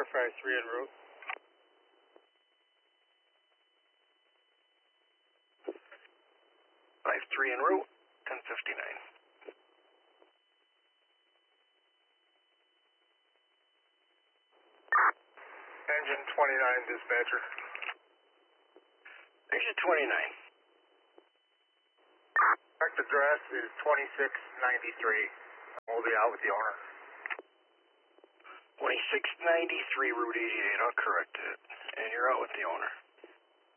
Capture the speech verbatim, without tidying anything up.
five three en route. five three en route, ten fifty-nine. Engine twenty-nine, dispatcher. Engine twenty-nine. Correct address is twenty-six ninety-three. We'll be out with the owner. twenty-six ninety-three, Route eighty-eight, I'll correct it. And you're out with the owner.